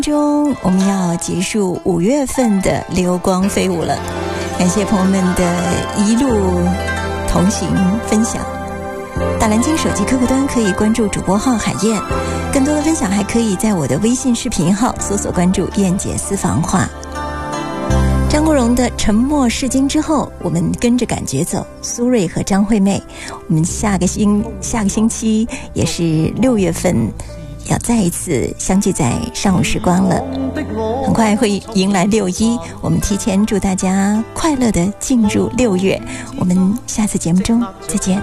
中我们要结束5月份的流光飞舞了，感谢朋友们的一路同行分享。大蓝鲸手机客户端可以关注主播号海燕，更多的分享还可以在我的微信视频号搜索关注燕姐私房话。张国荣的《沉默是金》之后，我们跟着感觉走，苏芮和张惠妹，我们下个星期也是6月份要再一次相聚在上午时光了，很快会迎来6·1，我们提前祝大家快乐的进入6月，我们下次节目中再见。